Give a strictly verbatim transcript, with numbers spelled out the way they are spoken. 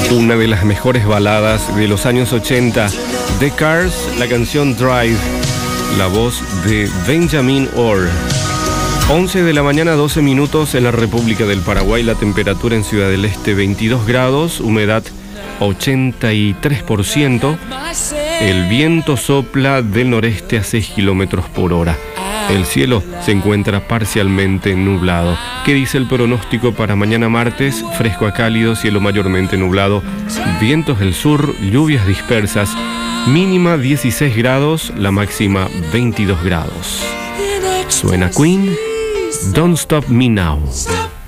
Una de las mejores baladas de los años ochenta. The Cars, la canción Drive, la voz de Benjamin Orr. once de la mañana, doce minutos en la República del Paraguay. La temperatura en Ciudad del Este veintidós grados, humedad ochenta y tres por ciento. El viento sopla del noreste a seis kilómetros por hora. El cielo se encuentra parcialmente nublado. ¿Qué dice el pronóstico para mañana martes? Fresco a cálido, cielo mayormente nublado, vientos del sur, lluvias dispersas, mínima dieciséis grados, la máxima veintidós grados. Suena Queen, Don't Stop Me Now.